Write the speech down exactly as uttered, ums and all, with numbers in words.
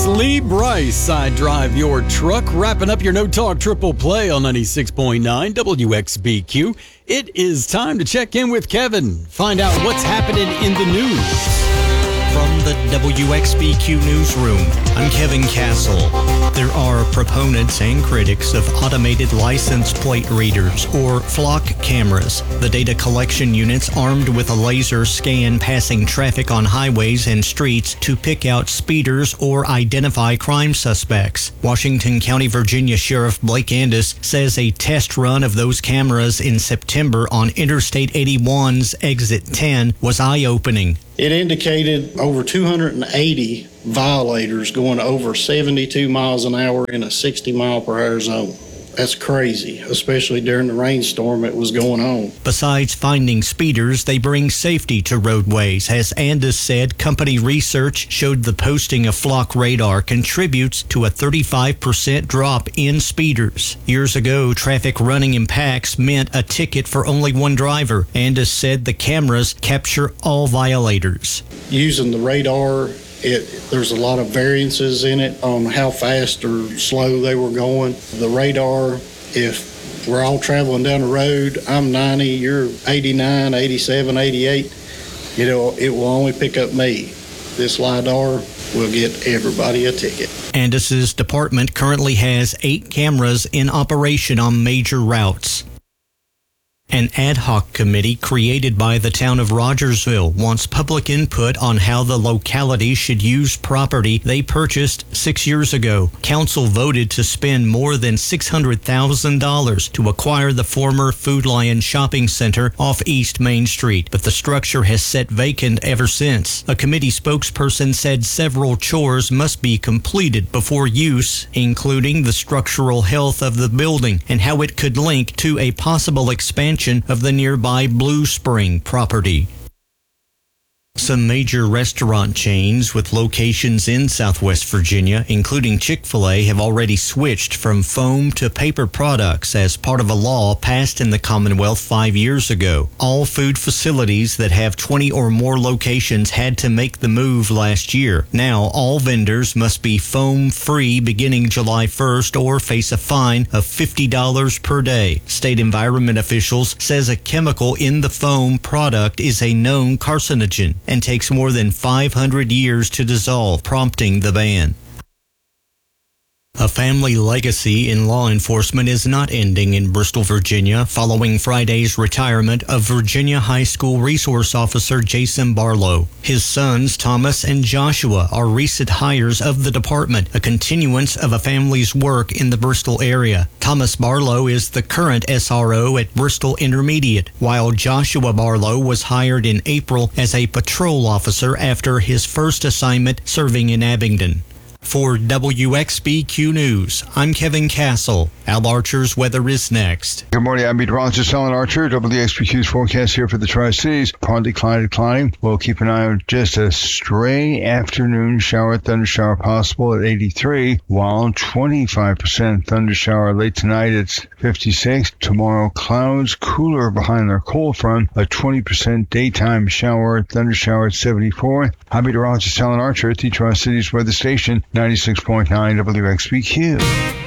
It's Lee Bryce. I drive your truck, wrapping up your No Talk Triple Play on ninety-six point nine W X B Q. It is time to check in with Kevin, find out what's happening in the news. From the W X B Q newsroom, I'm Kevin Castle. There are proponents and critics of automated license plate readers, or flock cameras. The data collection units armed with a laser scan passing traffic on highways and streets to pick out speeders or identify crime suspects. Washington County, Virginia Sheriff Blake Andis says a test run of those cameras in September on Interstate eighty-one's Exit ten was eye-opening. It indicated over two hundred eighty violators going over seventy-two miles an hour in a sixty mile per hour zone. That's crazy, especially during the rainstorm that was going on. Besides finding speeders, they bring safety to roadways. As Andis said, company research showed the posting of flock radar contributes to a thirty-five percent drop in speeders. Years ago, traffic running impacts meant a ticket for only one driver. Andis said the cameras capture all violators. Using the radar, It, there's a lot of variances in it on how fast or slow they were going. The radar, if we're all traveling down the road, I'm ninety, you're eighty-nine, eighty-seven, eighty-eight, you know, it will only pick up me. This LiDAR will get everybody a ticket. Andis's department currently has eight cameras in operation on major routes. An ad hoc committee created by the town of Rogersville wants public input on how the locality should use property they purchased six years ago. Council voted to spend more than six hundred thousand dollars to acquire the former Food Lion shopping center off East Main Street, but the structure has sat vacant ever since. A committee spokesperson said several chores must be completed before use, including the structural health of the building and how it could link to a possible expansion of the nearby Blue Spring property. Some major restaurant chains with locations in Southwest Virginia, including Chick-fil-A, have already switched from foam to paper products as part of a law passed in the Commonwealth five years ago. All food facilities that have twenty or more locations had to make the move last year. Now, all vendors must be foam-free beginning July first or face a fine of fifty dollars per day. State environment officials says a chemical in the foam product is a known carcinogen and takes more than five hundred years to dissolve, prompting the ban. A family legacy in law enforcement is not ending in Bristol, Virginia, following Friday's retirement of Virginia High School Resource Officer Jason Barlow. His sons, Thomas and Joshua, are recent hires of the department, a continuance of a family's work in the Bristol area. Thomas Barlow is the current S R O at Bristol Intermediate, while Joshua Barlow was hired in April as a patrol officer after his first assignment serving in Abingdon. For W X B Q News, I'm Kevin Castle. Al Archer's weather is next. Good morning, I'm meteorologist Alan Archer. W X B Q's forecast here for the Tri-Cities. Partly cloudy, declining. We'll keep an eye on just a stray afternoon shower, thunder shower possible at eighty-three, while twenty-five percent thunder shower late tonight. It's fifty-six. Tomorrow, clouds cooler behind their cold front. A twenty percent daytime shower, thunder shower at seventy-four. I'm meteorologist Alan Archer at the Tri-Cities weather station, ninety-six point nine W X B Q.